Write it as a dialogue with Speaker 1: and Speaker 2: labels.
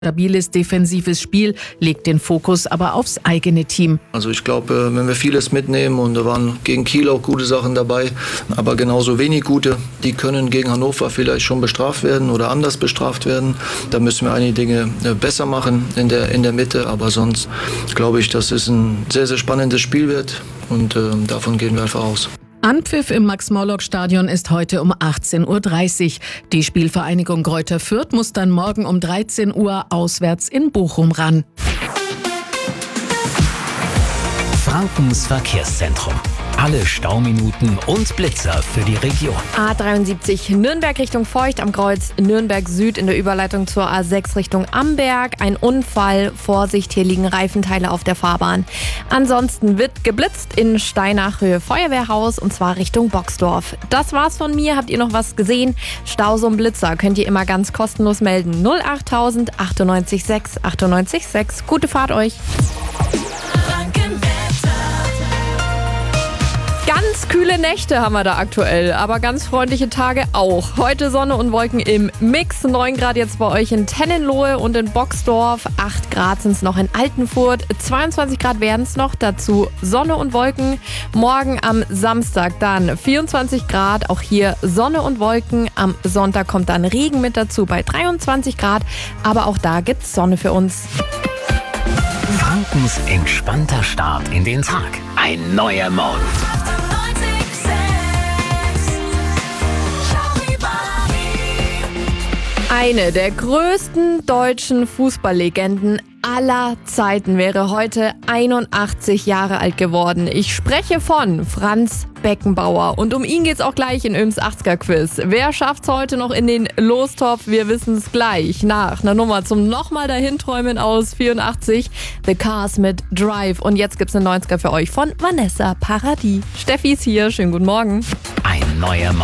Speaker 1: Stabiles defensives Spiel legt den Fokus aber aufs eigene Team.
Speaker 2: Also ich glaube, wenn wir vieles mitnehmen, und da waren gegen Kiel auch gute Sachen dabei, aber genauso wenig gute, die können gegen Hannover vielleicht schon bestraft werden oder anders bestraft werden. Da müssen wir einige Dinge besser machen in der Mitte, aber sonst glaube ich, dass es ein sehr, sehr spannendes Spiel wird und davon gehen wir einfach aus.
Speaker 1: Anpfiff im Max-Morlock-Stadion ist heute um 18.30 Uhr. Die Spielvereinigung Greuther Fürth muss dann morgen um 13 Uhr auswärts in Bochum ran.
Speaker 3: Frankens Verkehrszentrum. Alle Stauminuten und Blitzer für die Region.
Speaker 4: A73 Nürnberg Richtung Feucht am Kreuz Nürnberg Süd in der Überleitung zur A6 Richtung Amberg. Ein Unfall, Vorsicht, hier liegen Reifenteile auf der Fahrbahn. Ansonsten wird geblitzt in Steinach Höhe Feuerwehrhaus und zwar Richtung Boxdorf. Das war's von mir. Habt ihr noch was gesehen? Stausum Blitzer könnt ihr immer ganz kostenlos melden. 08000 98 6 98 6. Gute Fahrt euch. Ganz kühle Nächte haben wir da aktuell, aber ganz freundliche Tage auch. Heute Sonne und Wolken im Mix. 9 Grad jetzt bei euch in Tennenlohe und in Boxdorf. 8 Grad sind es noch in Altenfurt. 22 Grad werden es noch. Dazu Sonne und Wolken. Morgen am Samstag dann 24 Grad. Auch hier Sonne und Wolken. Am Sonntag kommt dann Regen mit dazu bei 23 Grad. Aber auch da gibt's Sonne für uns.
Speaker 3: Frankens entspannter Start in den Tag. Ein neuer Morgen.
Speaker 4: Eine der größten deutschen Fußballlegenden aller Zeiten wäre heute 81 Jahre alt geworden. Ich spreche von Franz Beckenbauer. Und um ihn geht's auch gleich in Öms 80er-Quiz. Wer schafft's heute noch in den Lostopf? Wir wissen's gleich nach einer Nummer zum nochmal dahinträumen aus 84. The Cars mit Drive. Und jetzt gibt's eine 90er für euch von Vanessa Paradis. Steffi ist hier. Schönen guten Morgen.
Speaker 3: Ein neuer Morgen.